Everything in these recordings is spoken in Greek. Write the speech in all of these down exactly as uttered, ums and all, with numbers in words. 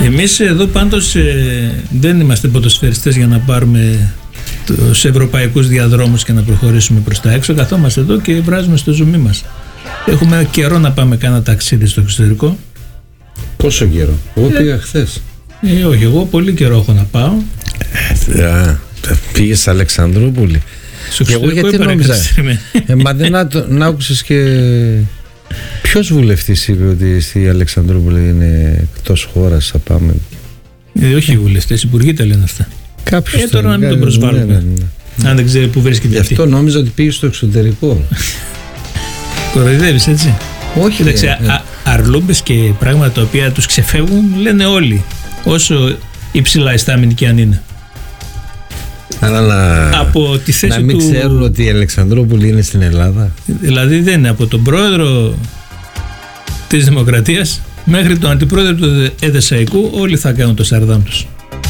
Εμείς εδώ πάντως ε, δεν είμαστε ποδοσφαιριστές για να πάρουμε τους ευρωπαϊκούς διαδρόμους και να προχωρήσουμε προς τα έξω. Καθόμαστε εδώ και βράζουμε στο ζουμί μας. Έχουμε καιρό να πάμε κάνα ταξίδι στο εξωτερικό. Πόσο καιρό? Εγώ ε, πήγα χθες. Ε, όχι, εγώ πολύ καιρό έχω να πάω. Ε, πήγες στη Αλεξανδρούπολη. Και εγώ γιατί νόμιζα. ε, μα δεν να άκουσες και... Ποιος βουλευτής είπε ότι στη Αλεξανδρούπολη είναι εκτός χώρας, θα πάμε? Ε, όχι οι βουλευτές, οι υπουργοί τα λένε αυτά. Κάποιος ε, τώρα να μην τον προσβάλλουμε. Ναι, ναι, ναι. Αν δεν ξέρει που βρίσκεται. Γι' αυτό νόμιζα ότι πήγε στο εξωτερικό. Κοροϊδεύεις έτσι? Όχι. Κοίταξε, ε, ε. αρλούμπες και πράγματα τα οποία τους ξεφεύγουν λένε όλοι, όσο υψηλά ιστάμενοι και αν είναι. Αλλά να, από τη θέση να μην του... ξέρουν ότι η Αλεξανδρούπολη είναι στην Ελλάδα. Δηλαδή δεν είναι από τον πρόεδρο της Δημοκρατίας μέχρι τον αντιπρόεδρο του Εδεσσαϊκού, όλοι θα κάνουν το σαρδάμ τους.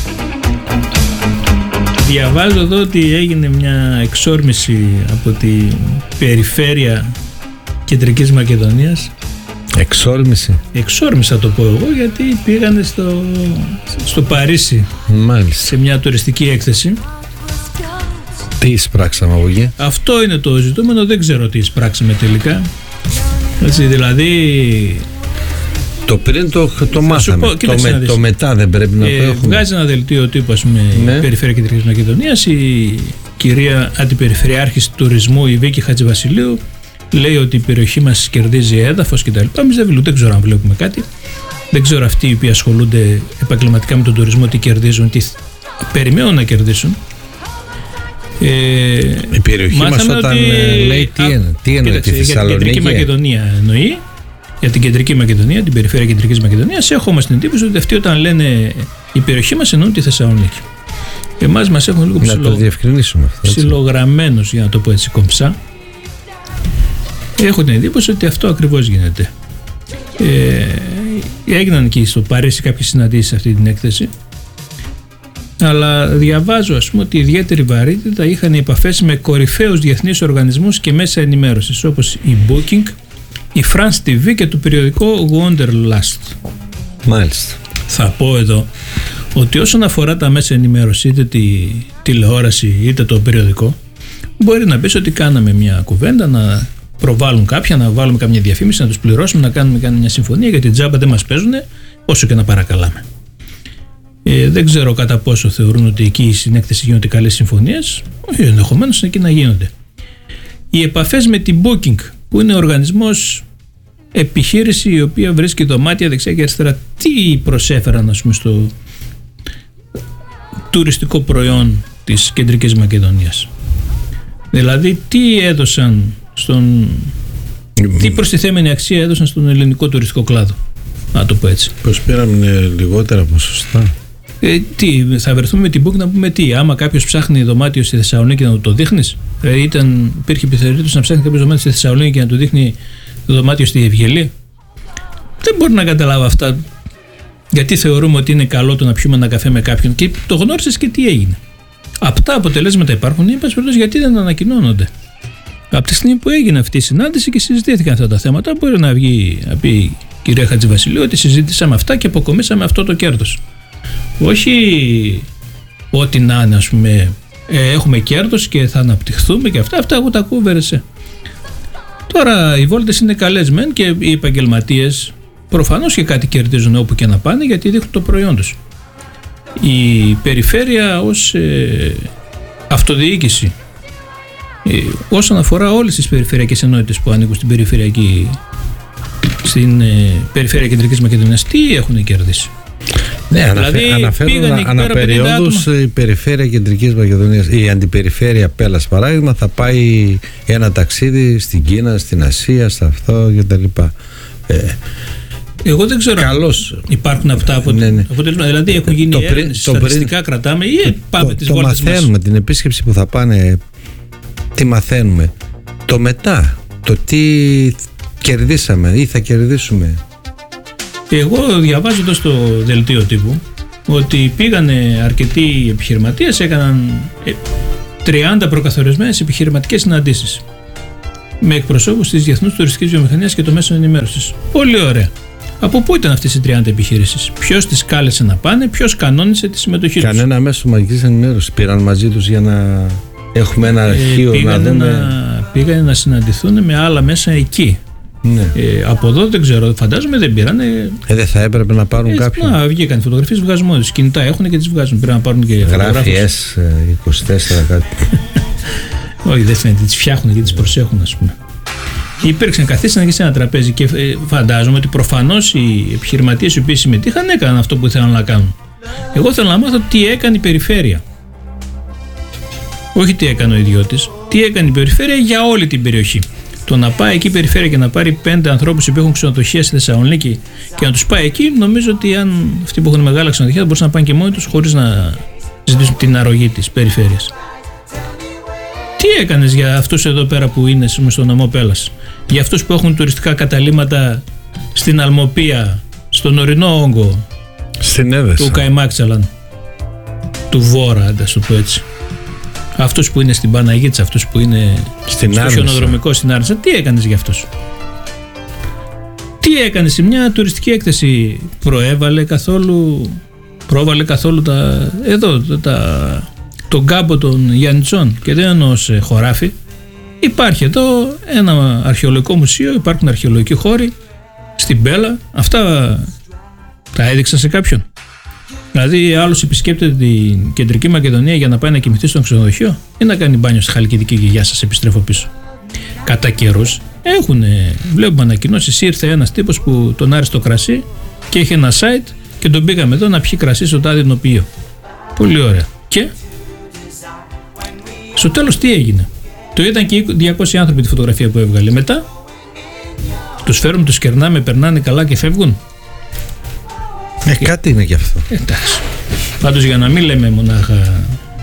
Διαβάζω εδώ ότι έγινε μια εξόρμηση από την περιφέρεια Κεντρικής Μακεδονίας. Εξόρμηση. Εξόρμηση θα το πω εγώ, γιατί πήγανε στο, στο Παρίσι. Μάλιστα. Σε μια τουριστική έκθεση. Τι εισπράξαμε από εκεί? Αυτό είναι το ζητούμενο, δεν ξέρω τι εισπράξαμε τελικά. Έτσι, δηλαδή... Το πριν το, το μάθαμε, πω, το, με, το μετά δεν πρέπει να ε, το έχουμε. Βγάζει ένα δελτίο τύπου, ας πούμε, ναι. η Περιφέρεια Κεντρικής Μακεδονίας, η κυρία Αντιπεριφερειάρχης Τουρισμού, η Βίκη Χατζηβασιλείου, λέει ότι η περιοχή μας κερδίζει έδαφος κτλ. Εμείς δεν, δεν ξέρω αν βλέπουμε κάτι. Δεν ξέρω αυτοί οι οποίοι ασχολούνται επαγγελματικά με τον τουρισμό τι κερδίζουν, τι περιμένουν να κερδίσουν. Ε, η περιοχή μας όταν ότι, λέει τι, είναι, τι εννοεί, τη Θεσσαλονίκη? Για την Κεντρική Μακεδονία εννοεί, για την Κεντρική Μακεδονία, την Περιφέρεια Κεντρικής Μακεδονίας. Έχω όμως την εντύπωση ότι αυτοί όταν λένε η περιοχή μας εννοούν τη Θεσσαλονίκη. Εμάς μας έχουν λίγο ψηλο, ψιλογραμμένους, για να το πω έτσι κομψά. Έχω την εντύπωση ότι αυτό ακριβώς γίνεται. Ε, έγιναν και στο Παρίσι κάποιες συναντήσεις σε αυτή την έκθεση. Αλλά διαβάζω, ας πούμε, ότι ιδιαίτερη βαρύτητα είχαν οι επαφές με κορυφαίους διεθνείς οργανισμούς και μέσα ενημέρωσης, όπως η Booking, η France τι βι και το περιοδικό Wanderlust. Μάλιστα. Θα πω εδώ ότι όσον αφορά τα μέσα ενημέρωση, είτε τη τηλεόραση είτε το περιοδικό, μπορεί να πεις ότι κάναμε μια κουβέντα, να προβάλλουν κάποια, να βάλουμε καμιά διαφήμιση, να τους πληρώσουμε, να κάνουμε μια συμφωνία, γιατί τζάμπα δεν μας παίζουν, όσο και να παρακαλάμε. Ε, δεν ξέρω κατά πόσο θεωρούν ότι εκεί στην έκθεση γίνονται καλές συμφωνίες, ενδεχομένως εκεί να γίνονται. Οι επαφές με την Booking, που είναι οργανισμός, επιχείρηση η οποία βρίσκει δωμάτια δεξιά και αριστερά, τι προσέφεραν, ας πούμε, στο τουριστικό προϊόν της Κεντρικής Μακεδονίας? Δηλαδή τι έδωσαν στον... τι προστιθέμενη αξία έδωσαν στον ελληνικό τουριστικό κλάδο, να το πω έτσι? Πως πήραμε λιγότερα ποσοστά. Ε, τι, θα βρεθούμε με την Booking να πούμε τι? Άμα κάποιος ψάχνει δωμάτιο στη Θεσσαλονίκη να το δείχνεις, ε, ήταν, υπήρχε πιθανότητα να ψάχνει κάποιος δωμάτιο στη Θεσσαλονίκη και να του δείχνει δωμάτιο στη Ευγελία? Δεν μπορεί να καταλάβω αυτά. Γιατί θεωρούμε ότι είναι καλό το να πιούμε ένα καφέ με κάποιον και το γνώρισες και τι έγινε? Αυτά αποτελέσματα υπάρχουν, ή γιατί δεν ανακοινώνονται? Από τη στιγμή που έγινε αυτή η συνάντηση και συζητήθηκαν αυτά τα θέματα, μπορεί να βγει να πει η κυρία Χατζηβασιλείου ότι συζήτησαμε αυτά και αποκομίσαμε αυτό το κέρδος. Όχι ό,τι να είναι, ας πούμε, ε, έχουμε κέρδος και θα αναπτυχθούμε και αυτά, αυτά εγώ τα ακούω βερεσέ. Τώρα οι βόλτες είναι καλές μεν και οι επαγγελματίες προφανώς και κάτι κερδίζουν όπου και να πάνε, γιατί δείχνουν το προϊόν τους. Η περιφέρεια ως ε, αυτοδιοίκηση, ε, όσον αφορά όλες τις περιφερειακές ενότητες που ανήκουν στην περιφερειακή, στην ε, περιφέρεια Κεντρικής Μακεδονίας, τι έχουν κερδίσει? Ναι, δηλαδή, αναφέρουν αναπεριόδους η περιφέρεια Κεντρικής Μακεδονίας, η αντιπεριφέρεια Πέλας παράδειγμα, θα πάει ένα ταξίδι στην Κίνα, στην Ασία, στα αυτό κτλ. Ε, Εγώ δεν ξέρω. Καλώς. Υπάρχουν αυτά από ναι, ναι. αποτελέσματα. Δηλαδή έχουν γίνει το έρευνες, στατιστικά πριν, κρατάμε ή το, πάμε το, τις το βόλτες μας? μαθαίνουμε την επίσκεψη που θα πάνε, τι μαθαίνουμε? Το μετά, το τι κερδίσαμε ή θα κερδίσουμε. Εγώ διαβάζοντας στο δελτίο τύπου ότι πήγανε αρκετοί επιχειρηματίες, έκαναν τριάντα προκαθορισμένες επιχειρηματικές συναντήσεις με εκπροσώπους της Διεθνούς Τουριστικής Βιομηχανίας και των μέσων ενημέρωσης. Πολύ ωραία. Από πού ήταν αυτές οι τριάντα επιχειρήσεις, ποιος τις κάλεσε να πάνε, ποιος κανόνισε τη συμμετοχή τους? Κανένα μέσο μαζικής ενημέρωσης. Πήραν μαζί τους για να έχουμε ένα αρχείο, ε, να δούμε. Να, πήγανε να συναντηθούν με άλλα μέσα εκεί. Ναι. Ε, από εδώ δεν ξέρω, φαντάζομαι δεν πήραν. Ε, δεν θα έπρεπε να πάρουν κάποιον. Να βγήκαν φωτογραφίες, βγάζουν μόνοι τους. Κινητά έχουν και τις βγάζουν. Πρέπει να πάρουν και γράφει ες είκοσι τέσσερα κάτι. Όχι, δεν φαίνεται, τις φτιάχνουν και τις προσέχουν, ας πούμε. Υπήρξαν, καθίσαν και σε ένα τραπέζι και φαντάζομαι ότι προφανώς οι επιχειρηματίες οι οποίοι συμμετείχαν έκαναν αυτό που ήθελαν να κάνουν. Εγώ θέλω να μάθω τι έκανε η περιφέρεια. Όχι τι έκανε ο ιδιώτης, τι έκανε η περιφέρεια για όλη την περιοχή. Το να πάει εκεί η περιφέρεια και να πάρει πέντε ανθρώπους που έχουν ξενοδοχεία στη Θεσσαλονίκη και να τους πάει εκεί, νομίζω ότι αν αυτοί που έχουν μεγάλα ξενοδοχεία θα μπορούσαν να πάνε και μόνοι τους χωρίς να ζητήσουν την αρρωγή της περιφέρειας. Τι έκανες για αυτούς εδώ πέρα που είναι στον νομό Πέλλας, για αυτούς που έχουν τουριστικά καταλύματα στην Αλμοπία, στον ορεινό όγκο, στην Εύεσα, του Καϊμάξαλαν, του Βόρα, αν το πω έτσι, αυτούς που είναι στην Παναγίτσα, αυτούς που είναι στην στο χιονοδρομικό στην Άρνησσα, τι έκανες για αυτούς? Τι έκανες? Σε μια τουριστική έκθεση προέβαλε καθόλου, πρόβαλε καθόλου τα, εδώ, τα, τον κάμπο των Γιαννιτσών, και δεν εννοώ σε χωράφι. Υπάρχει εδώ ένα αρχαιολογικό μουσείο, υπάρχουν αρχαιολογικοί χώροι στην Πέλλα. Αυτά τα έδειξα σε κάποιον? Δηλαδή άλλος επισκέπτεται την Κεντρική Μακεδονία για να πάει να κοιμηθεί στο ξενοδοχείο ή να κάνει μπάνιο στη Χαλκιδική και γεια σας, επιστρέφω πίσω? Κατά καιρούς έχουν, βλέπουμε ανακοινώσεις, ήρθε ένας τύπος που τον άρεσε το κρασί και είχε ένα site και τον πήγαμε εδώ να πιει κρασί στο τάδε νοπείο. Πολύ ωραία. Και στο τέλος τι έγινε? Το είδαν και διακόσιοι άνθρωποι τη φωτογραφία που έβγαλε. Μετά τους φέρουμε, τους κερνάμε, περνάνε καλά και φεύγουν. Ε, και... κάτι είναι και αυτό. Εντάξει. Πάντως για να μην λέμε μονάχα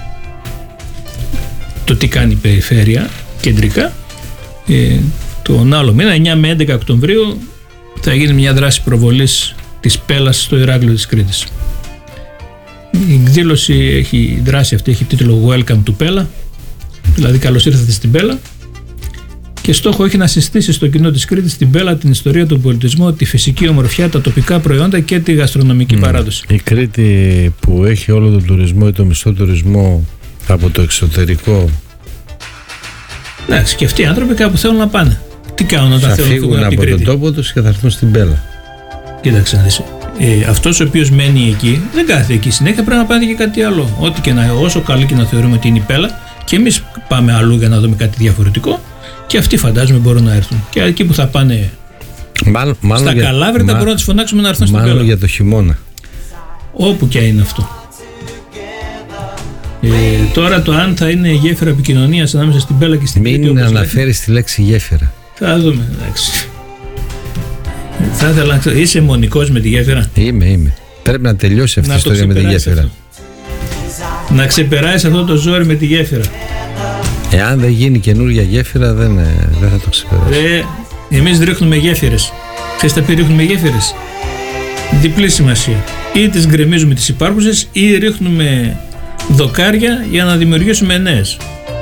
το τι κάνει η περιφέρεια κεντρικά, ε, τον άλλο μήνα, εννιά με έντεκα Οκτωβρίου, θα γίνει μια δράση προβολής της Πέλλας στο Ηράκλειο της Κρήτης. Η εκδήλωση έχει, η δράση αυτή έχει τίτλο Welcome to Πέλλα, δηλαδή καλώς ήρθατε στην Πέλλα, και στόχο έχει να συστήσει στο κοινό της Κρήτης στην Πέλλα την ιστορία, τον πολιτισμό, τη φυσική ομορφιά, τα τοπικά προϊόντα και τη γαστρονομική mm. παράδοση. Η Κρήτη που έχει όλο τον τουρισμό ή τον μισθό τουρισμό από το εξωτερικό. Εντάξει, και αυτοί οι άνθρωποι κάπου θέλουν να πάνε. Τι κάνουν όταν θέλουν να φύγουν από, από τον τόπο τους και θα έρθουν στην Πέλλα? Κοίταξε να δεις. Ε, αυτός ο οποίος μένει εκεί δεν κάθεται εκεί συνέχεια, πρέπει να πάει και κάτι άλλο. Ό,τι και να, όσο καλή και να θεωρούμε ότι είναι η Πέλλα, και εμείς πάμε αλλού για να δούμε κάτι διαφορετικό, και αυτοί φαντάζομαι μπορούν να έρθουν. Και εκεί που θα πάνε μάλλον, μάλλον στα Καλάβρητα, μπορούμε να τους φωνάξουμε να έρθουν στην Πέλλα. Μάλλον για το χειμώνα. Όπου και είναι αυτό. Ε, τώρα το αν θα είναι γέφυρα επικοινωνίας ανάμεσα στην Πέλλα και στην Κρήτη. Μην αναφέρεις τη λέξη γέφυρα. Θα δούμε, εντάξει. Θα ήθελα να ξέρω, είσαι μονικός με τη γέφυρα? Είμαι, είμαι. Πρέπει να τελειώσει αυτή η ιστορία με τη γέφυρα. Αυτό. Να ξεπεράσει αυτό το ζόρι με τη γέφυρα. Εάν δεν γίνει καινούργια γέφυρα, δεν, δεν θα το ξεπεράσει. Ε, εμείς ρίχνουμε γέφυρες. Ξέρεις τα πει ρίχνουμε γέφυρες? Διπλή σημασία. Ή τις γκρεμίζουμε τις υπάρχουσες, ή ρίχνουμε δοκάρια για να δημιουργήσουμε νέες.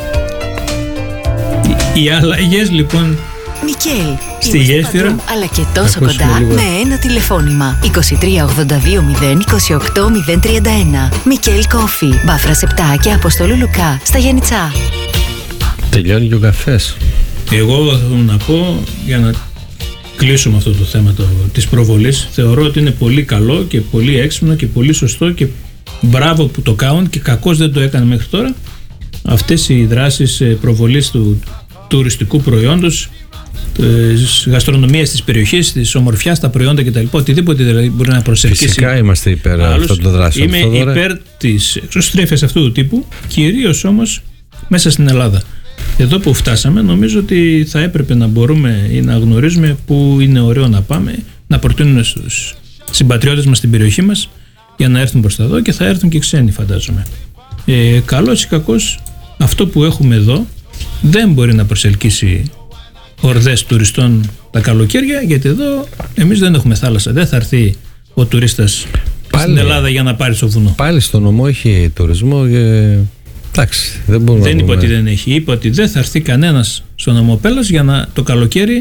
Οι, οι αλλαγές λοιπόν Μικέλ, στη γέφυρα, παντού, αλλά και τόσο κοντά λίγο. Με ένα τηλεφώνημα είκοσι τρία ογδόντα δύο μηδέν είκοσι οκτώ μηδέν τριάντα ένα. Μικέλ Κόφι, Μπάφρας επτά και Αποστολού Λουκά στα Γιαννιτσά. Τελειώνει και ο καφές. Εγώ θέλω να πω, για να κλείσουμε αυτό το θέμα το, της προβολής, θεωρώ ότι είναι πολύ καλό και πολύ έξυπνο και πολύ σωστό και μπράβο που το κάνουν, και κακώς δεν το έκανε μέχρι τώρα, αυτές οι δράσεις προβολής του τουριστικού προϊόντος, της γαστρονομίας της περιοχής, της ομορφιάς, τα προϊόντα κτλ. Οτιδήποτε δηλαδή μπορεί να προσελκύσει. Φυσικά είμαστε υπέρ αυτών των δράσεων. Είμαι αυτό, υπέρ της εξωστρέφειας αυτού του τύπου, κυρίως όμως μέσα στην Ελλάδα. Εδώ που φτάσαμε, νομίζω ότι θα έπρεπε να μπορούμε ή να γνωρίζουμε πού είναι ωραίο να πάμε, να προτείνουμε στους συμπατριώτες μας στην περιοχή μας για να έρθουν προς τα εδώ, και θα έρθουν και ξένοι, φαντάζομαι. Ε, καλώς ή κακώς, αυτό που έχουμε εδώ δεν μπορεί να προσελκύσει ορδές τουριστών τα καλοκαίρια, γιατί εδώ εμείς δεν έχουμε θάλασσα. Δεν θα έρθει ο τουρίστας πάλι στην Ελλάδα για να πάρει στο βουνό. Πάλι στο νομό έχει τουρισμό και... Εντάξει, δεν δεν είπα ότι δεν έχει. Είπα ότι δεν θα έρθει κανένας στο νομό Πέλλας για να, το καλοκαίρι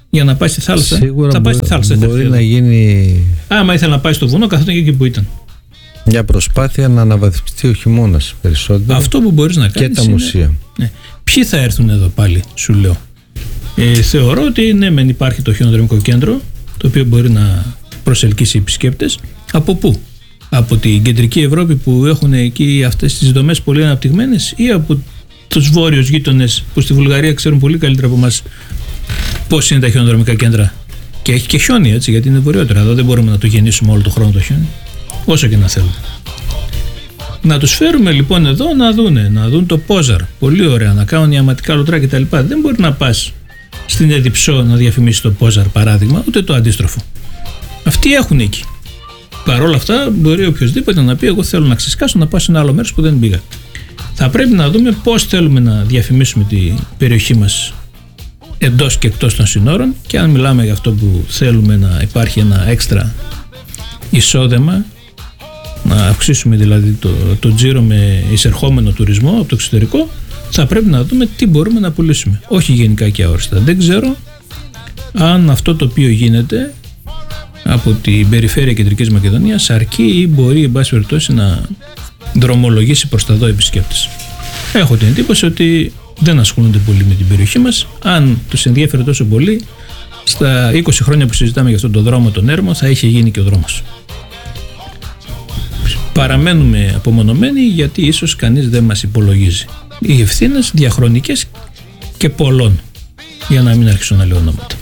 για να πάει στη θάλασσα. Σίγουρα θα πάει μπορεί, στη θάλασσα. Μπορεί να γίνει. Άμα ήθελε να πάει στο βουνό, καθόταν και εκεί που ήταν. Μια προσπάθεια να αναβαθμιστεί ο χειμώνας περισσότερο. Αυτό που μπορείς να κάνεις. Και τα είναι, μουσεία. Ναι. Ποιοι θα έρθουν εδώ πάλι, σου λέω. Ε, θεωρώ ότι ναι, μεν υπάρχει το χιονοδρομικό κέντρο, το οποίο μπορεί να προσελκύσει επισκέπτες. Από πού? Από την κεντρική Ευρώπη που έχουν εκεί αυτές τις δομές πολύ αναπτυγμένες, ή από τους βόρειους γείτονες που στη Βουλγαρία ξέρουν πολύ καλύτερα από εμάς πώς είναι τα χιονοδρομικά κέντρα? Και έχει και χιόνι, έτσι, γιατί είναι βορειότερα. Εδώ δεν μπορούμε να το γεννήσουμε όλο το χρόνο το χιόνι, όσο και να θέλουμε. Να τους φέρουμε λοιπόν εδώ να δούνε, να δουν το Πόζαρ. Πολύ ωραία, να κάνουν ιαματικά λουτρά κτλ. Δεν μπορεί να πας στην Εδιψό να διαφημίσεις το Πόζαρ παράδειγμα, ούτε το αντίστροφο. Αυτοί έχουν εκεί. Παρ' όλα αυτά, μπορεί οποιοδήποτε να πει: εγώ θέλω να ξεσκάσω να πάω σε ένα άλλο μέρος που δεν πήγα. Θα πρέπει να δούμε πώς θέλουμε να διαφημίσουμε την περιοχή μας εντός και εκτός των συνόρων, και αν μιλάμε για αυτό που θέλουμε να υπάρχει ένα έξτρα εισόδημα, να αυξήσουμε δηλαδή το, το τζίρο με εισερχόμενο τουρισμό από το εξωτερικό, θα πρέπει να δούμε τι μπορούμε να πουλήσουμε. Όχι γενικά και αόριστα. Δεν ξέρω αν αυτό το οποίο γίνεται από την περιφέρεια Κεντρικής Μακεδονίας αρκεί ή μπορεί εν πάση περιπτώσει να δρομολογήσει προς τα δω επισκέπτες. Έχω την εντύπωση ότι δεν ασχολούνται πολύ με την περιοχή μας. Αν τους ενδιαφέρει τόσο πολύ, στα είκοσι χρόνια που συζητάμε για αυτόν τον δρόμο τον έρμο θα είχε γίνει και ο δρόμος. Παραμένουμε απομονωμένοι γιατί ίσως κανείς δεν μας υπολογίζει. Οι ευθύνες διαχρονικές και πολλών, για να μην αρχίσω να λέω ονόματα.